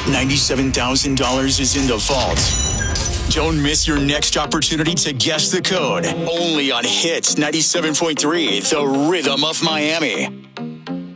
$97,000 is in the vault. Don't miss your next opportunity to guess the code. Only on Hits 97.3, the rhythm of Miami.